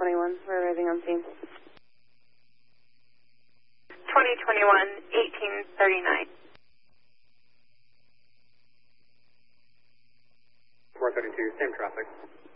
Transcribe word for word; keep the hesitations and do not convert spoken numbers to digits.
twenty-one. We're arriving on scene. twenty twenty-one, eighteen thirty-nine. four thirty-two, same traffic.